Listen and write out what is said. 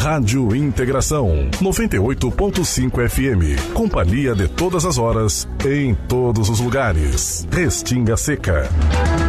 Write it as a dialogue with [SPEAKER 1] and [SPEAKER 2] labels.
[SPEAKER 1] Rádio Integração 98.5 FM. Companhia de todas as horas, em todos os lugares. Restinga Seca.